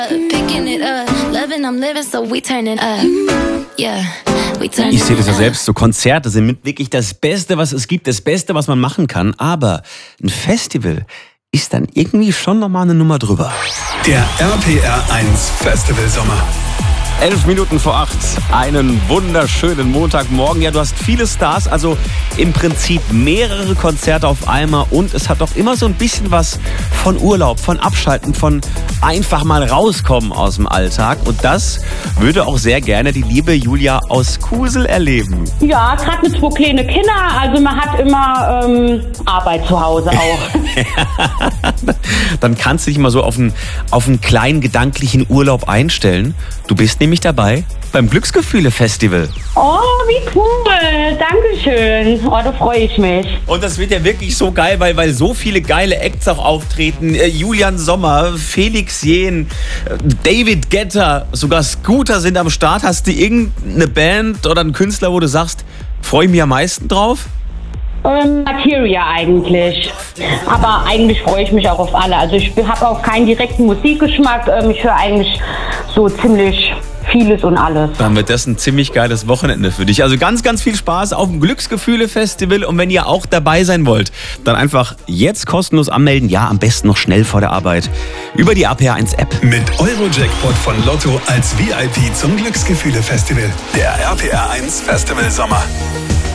Ich sehe das ja selbst, so Konzerte sind wirklich das Beste, was es gibt, das Beste, was man machen kann. Aber ein Festival ist dann irgendwie schon nochmal eine Nummer drüber. Der RPR 1 Festival Sommer. 11 Minuten vor 8. Einen wunderschönen Montagmorgen. Ja, du hast viele Stars, also im Prinzip mehrere Konzerte auf einmal. Und es hat doch immer so ein bisschen was von Urlaub, von Abschalten, von einfach mal rauskommen aus dem Alltag. Und das würde auch sehr gerne die liebe Julia aus Kusel erleben. Ja, gerade mit 2 kleinen Kindern. Also man hat immer Arbeit zu Hause auch. Dann kannst du dich mal so auf einen kleinen gedanklichen Urlaub einstellen. Du bist nämlich dabei beim Glücksgefühle-Festival. Oh, wie cool. Dankeschön. Oh, da freue ich mich. Und das wird ja wirklich so geil, weil so viele geile Acts auch auftreten. Julian Sommer, Felix Jähn, David Guetta, sogar Scooter sind am Start. Hast du irgendeine Band oder einen Künstler, wo du sagst, freue ich mich am meisten drauf? Materia eigentlich. Aber eigentlich freue ich mich auch auf alle. Also ich habe auch keinen direkten Musikgeschmack. Ich höre eigentlich so ziemlich vieles und alles. Dann wird das ein ziemlich geiles Wochenende für dich. Also ganz, ganz viel Spaß auf dem Glücksgefühle-Festival. Und wenn ihr auch dabei sein wollt, dann einfach jetzt kostenlos anmelden. Ja, am besten noch schnell vor der Arbeit. Über die RPR 1 App. Mit Eurojackpot von Lotto als VIP zum Glücksgefühle-Festival. Der RPR 1 Festival Sommer.